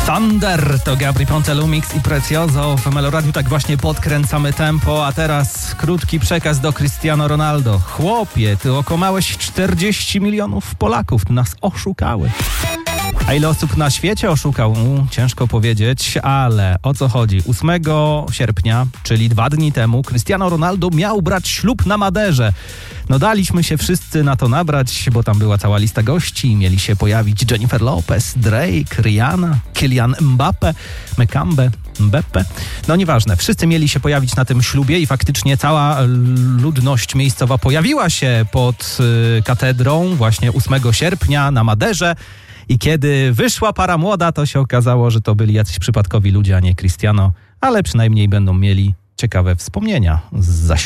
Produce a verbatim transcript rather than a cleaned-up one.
Thunder to Gabry Ponte, Lumix i Precioso. W Meloradiu tak właśnie podkręcamy tempo, a teraz krótki przekaz do Cristiano Ronaldo. Chłopie, ty okłamałeś czterdzieści milionów Polaków, nas oszukały. A ile osób na świecie oszukał? U, ciężko powiedzieć, ale o co chodzi? ósmego sierpnia, czyli dwa dni temu, Cristiano Ronaldo miał brać ślub na Maderze. No daliśmy się wszyscy na to nabrać, bo tam była cała lista gości. Mieli się pojawić Jennifer Lopez, Drake, Rihanna, Kylian Mbappe, Mekambe, Mbappe. No nieważne, wszyscy mieli się pojawić na tym ślubie i faktycznie cała ludność miejscowa pojawiła się pod y, katedrą właśnie ósmego sierpnia na Maderze. I kiedy wyszła para młoda, to się okazało, że to byli jacyś przypadkowi ludzie, a nie Cristiano, ale przynajmniej będą mieli ciekawe wspomnienia z